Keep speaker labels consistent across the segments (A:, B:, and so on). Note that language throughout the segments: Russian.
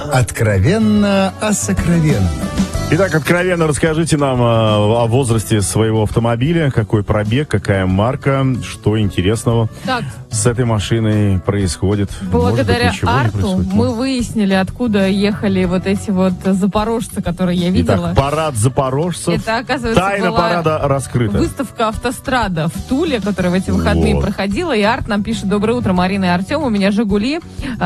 A: Откровенно о сокровенном.
B: Итак, откровенно расскажите нам о возрасте своего автомобиля, какой пробег, какая марка, что интересного
C: Так,
B: с этой машиной происходит.
C: благодаря
B: Может быть, ничего не
C: Арту
B: происходит.
C: мы выяснили, откуда ехали вот эти вот запорожцы, которые я видела.
B: Итак, парад запорожцев.
C: Это, оказывается,
B: Тайна
C: была
B: парада раскрыта.
C: выставка «Автострада» в Туле, которая в эти выходные
B: Вот.
C: проходила. И Арт нам пишет: доброе утро, Марина и Артем. У меня «Жигули»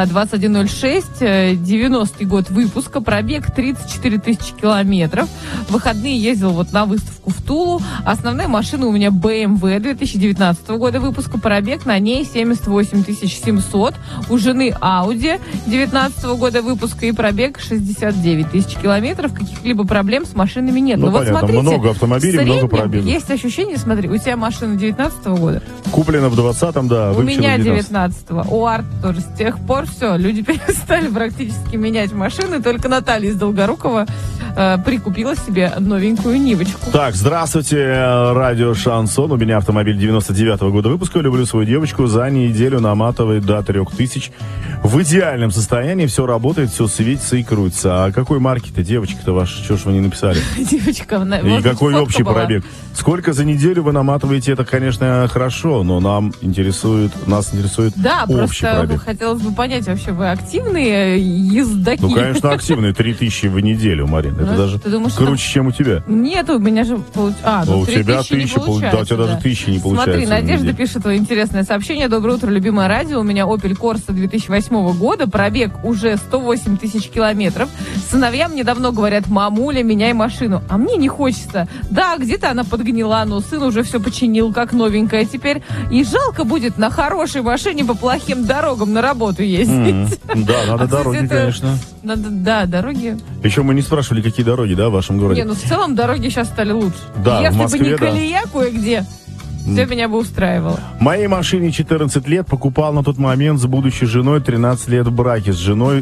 C: 2106, 90-й год выпуска, пробег 34 тысячи километров. В выходные ездил вот на выставку в Тулу. Основная машина у меня BMW 2019 года выпуска, пробег на ней 78 700. У жены Audi 19 года выпуска и пробег 69 тысяч километров. Каких-либо проблем с машинами нет.
B: Ну,
C: Но вот
B: понятно,
C: смотрите,
B: много автомобилей,
C: в
B: много
C: среднем
B: пробегов.
C: есть ощущение, смотри, у тебя машина 19 года,
B: Куплено в 20-м, да,
C: у
B: выпущено
C: меня
B: в 19-м.
C: 19-го, у Арт тоже. С тех пор все, люди перестали практически менять машины. Только Наталья из Долгорукова прикупила себе новенькую Нивочку.
B: Так, здравствуйте, радио Шансон. У меня автомобиль 99-го года выпуска. Люблю свою девочку. За неделю наматывает до 3000. В идеальном состоянии. Все работает, все светится и крутится. А какой марки-то девочка-то ваша? Что ж вы не написали?
C: Девочка,
B: И какой общий пробег? Сколько за неделю вы наматываете? Это, конечно, хорошо, но нас интересует
C: Да,
B: общий
C: просто
B: пробег.
C: хотелось бы понять, вообще вы активные ездаки?
B: Ну, конечно, активные. 3000 в неделю, Марина. Это
C: Ну,
B: даже
C: ты думаешь,
B: круче, чем у тебя.
C: Нет, у меня же
B: У тебя 1000
C: не получается.
B: да, у тебя даже 1000 не получается.
C: Смотри,
B: в
C: Надежда
B: неделю.
C: пишет интересное сообщение. Доброе утро, любимое радио. У меня Opel Corsa 2008 года. Пробег уже 108 тысяч километров. Сыновьям мне давно говорят: мамуля, меняй машину. А мне не хочется. Да, где-то она подгнила, но сын уже все починил, как новенькая теперь. И жалко будет на хорошей машине по плохим дорогам на работу ездить.
B: Да, надо
C: А, кстати,
B: дороги,
C: это-
B: конечно.
C: Да, дороги.
B: Еще мы не спрашивали, какие дороги, да, в вашем городе.
C: Не, ну в целом дороги сейчас стали лучше.
B: Да, в
C: Если
B: Москве,
C: бы не
B: да.
C: колея кое-где, все меня бы устраивало.
B: Моей машине 14 лет, покупал на тот момент с будущей женой, 13 лет в браке. С женой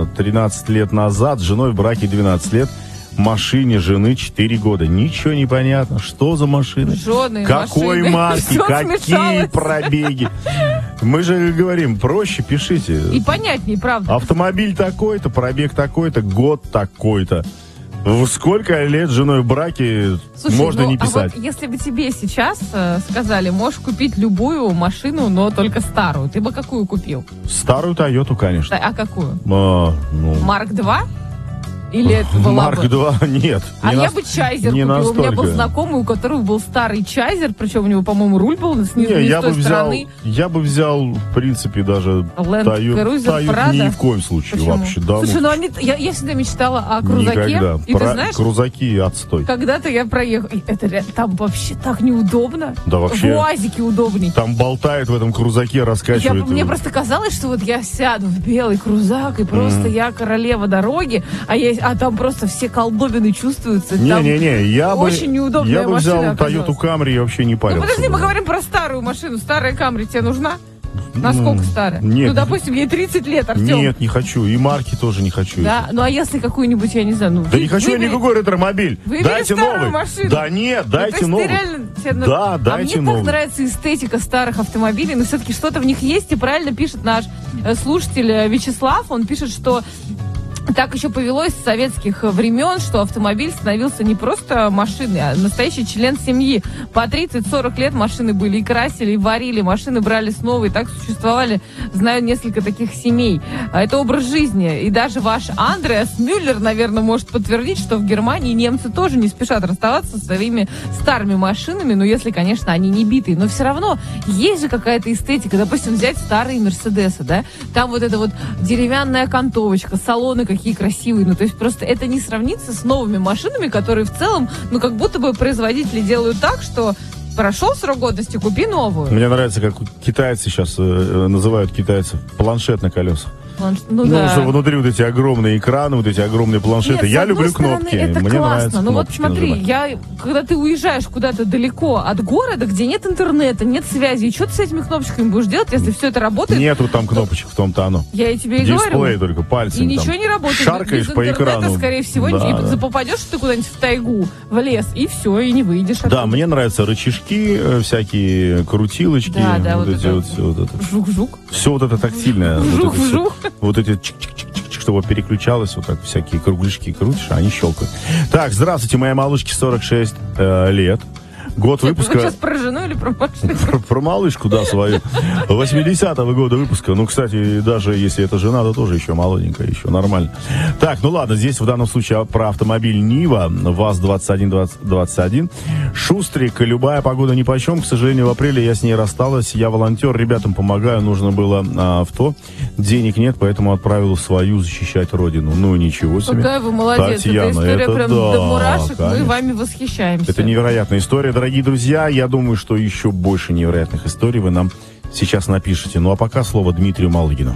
B: 13 лет назад, с женой в браке 12 лет. Машине жены 4 года. Ничего не понятно. Что за машина?
C: Жены,
B: Какой
C: машины.
B: марки?
C: Всё
B: Какие
C: смешалось.
B: пробеги? Мы же говорим, проще пишите.
C: И понятней, правда.
B: Автомобиль такой-то, пробег такой-то, год такой-то. В сколько лет с женой в браке
C: Слушай,
B: можно
C: ну,
B: не
C: а
B: писать?
C: вот если бы тебе сейчас сказали, можешь купить любую машину, но только старую, ты бы какую купил?
B: Старую Тойоту, конечно.
C: А какую?
B: Ну,
C: Марк 2? Или это была
B: Марк
C: бы?
B: 2 нет.
C: А
B: Не
C: я
B: нас-
C: бы Чайзер
B: не
C: купила. У меня был
B: настолько.
C: знакомый, у которого был старый Чайзер, причем у него, по-моему, руль был не
B: Не,
C: с
B: я
C: той
B: бы взял,
C: стороны.
B: в принципе, даже
C: Land Cruiser
B: Тойоту
C: Prado?
B: ни в коем случае
C: Почему?
B: вообще. Да,
C: Слушай, я всегда мечтала о крузаке.
B: никогда.
C: И ты знаешь,
B: Крузаки отстой.
C: когда-то я проехала. Там вообще так неудобно.
B: Да вообще.
C: В УАЗике удобней.
B: Там болтает в этом крузаке, раскачивает.
C: Мне
B: его.
C: просто казалось, что вот я сяду в белый крузак, и просто я королева дороги, а там просто все колдобины чувствуются. Там
B: Не-не-не, я бы
C: очень неудобная
B: я бы взял
C: машина
B: Toyota
C: оказалась.
B: Camry и вообще не
C: Ну
B: парился.
C: подожди, мы
B: бы.
C: говорим про старую машину. Старая Камри тебе нужна? Насколько старая?
B: нет.
C: Ну, допустим, ей 30 лет, Артем.
B: Нет, не хочу. И марки тоже не хочу.
C: Да, ну а если какую-нибудь, я не знаю, ну...
B: Да не хочу я
C: выбери-
B: никакой ретромобиль.
C: выбери
B: Дайте
C: старую
B: новый.
C: машину.
B: Да нет,
C: Ну, то
B: дайте
C: есть
B: новый.
C: ты реально тебе
B: Да,
C: а
B: дайте
C: мне
B: новый.
C: так нравится эстетика старых автомобилей, но все-таки что-то в них есть, и правильно пишет наш слушатель Вячеслав, он пишет, что так еще повелось с советских времен, что автомобиль становился не просто машиной, а настоящий член семьи. По 30-40 лет машины были и красили, и варили, машины брали снова, и так существовали, знаю, несколько таких семей. Это образ жизни. И даже ваш Андреас Мюллер, наверное, может подтвердить, что в Германии немцы тоже не спешат расставаться со своими старыми машинами, ну, если, конечно, они не битые. Но все равно есть же какая-то эстетика. Допустим, взять старые Мерседесы, да? Там вот эта вот деревянная окантовочка, салоны какие красивые. Ну, то есть просто это не сравнится с новыми машинами, которые в целом, ну, как будто бы производители делают так, что прошел срок годности, купи новую.
B: Мне нравится, как китайцы сейчас называют китайцев планшет на колесах.
C: Ну,
B: Ну,
C: да.
B: что внутри вот эти огромные экраны, вот эти огромные планшеты.
C: Нет,
B: Я
C: с одной
B: люблю
C: стороны,
B: кнопки.
C: это
B: Мне
C: классно.
B: нравится
C: Ну вот
B: кнопочки
C: смотри,
B: нажимать.
C: когда ты уезжаешь куда-то далеко от города, где нет интернета, нет связи, и что ты с этими кнопочками будешь делать, если все это работает?
B: Нету там кнопочек, в том-то оно.
C: Я и тебе и
B: Дисплей
C: говорю.
B: только пальцем.
C: И ничего не работает.
B: Шаркаешь
C: Без
B: по
C: интернета,
B: экрану.
C: скорее всего,
B: Да,
C: и
B: да.
C: попадешь ты куда-нибудь в тайгу, в лес, и все, и не выйдешь
B: Да,
C: оттуда.
B: мне нравятся рычажки, всякие крутилочки,
C: Да,
B: вот
C: вот
B: эти
C: это.
B: вот, все вот это.
C: Жук-жук.
B: Все вот это тактильное.
C: Вжух,
B: вот, это всё.
C: вжух.
B: Вот эти чик-чик-чик-чик ручка, чтобы переключалась, вот так всякие кругляшки крутишь, а они щелкают. Так, здравствуйте, моей малышке 46 лет. Год выпуска...
C: Вы сейчас про жену или про машину?
B: Про малышку, да, свою. 80-го года выпуска. Ну, кстати, даже если это жена, то тоже еще молоденькая, еще нормально. Так, ну ладно, здесь в данном случае про автомобиль Нива, ВАЗ-2121. Шустрик, любая погода нипочем. К сожалению, в апреле я с ней рассталась. Я волонтер, ребятам помогаю, нужно было авто. Денег нет, поэтому отправил свою защищать родину. Ну, ничего себе.
C: Какая вы молодец.
B: Татьяна,
C: эта история
B: это
C: прям
B: да,
C: до мурашек.
B: конечно.
C: Мы вами восхищаемся.
B: Это невероятная история, дорогие друзья. Я думаю, что еще больше невероятных историй вы нам сейчас напишите. Ну а пока слово Дмитрию Малыгину.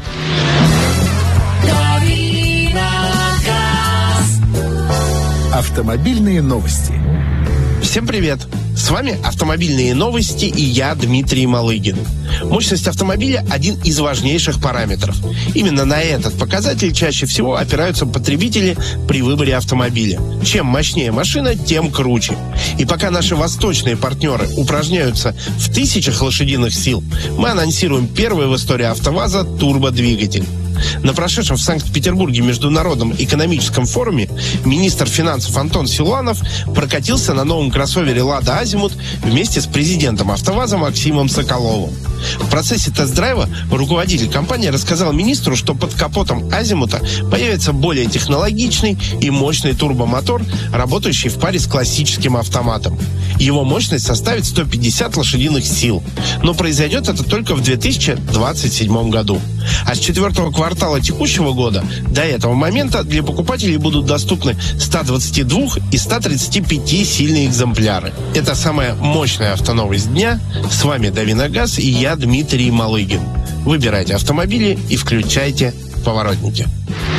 A: Автомобильные новости.
D: Всем привет! С вами «Автомобильные новости» и я, Дмитрий Малыгин. Мощность автомобиля – один из важнейших параметров. Именно на этот показатель чаще всего опираются потребители при выборе автомобиля. Чем мощнее машина, тем круче. И пока наши восточные партнеры упражняются в тысячах лошадиных сил, мы анонсируем первый в истории АвтоВАЗа турбодвигатель. На прошедшем в Санкт-Петербурге международном экономическом форуме министр финансов Антон Силуанов прокатился на новом кроссовере «Лада Азимут» вместе с президентом АвтоВАЗа Максимом Соколовым. В процессе тест-драйва руководитель компании рассказал министру, что под капотом Азимута появится более технологичный и мощный турбомотор, работающий в паре с классическим автоматом. Его мощность составит 150 лошадиных сил. Но произойдет это только в 2027 году. А с четвертого квартала текущего года до этого момента для покупателей будут доступны 122 и 135 сильные экземпляры. Это самая мощная автоновость дня. С вами Давиногаз и я, Дмитрий Малыгин. Выбирайте автомобили и включайте поворотники.